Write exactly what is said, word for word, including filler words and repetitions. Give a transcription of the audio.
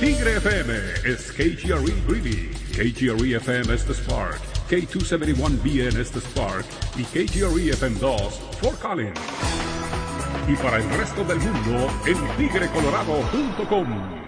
Tigre F M es K G R E Greeley, K G R E F M es The Spark, K doscientos setenta y uno B N es The Spark y K G R E F M dos Fort Collins. Y para el resto del mundo en tigre colorado punto com.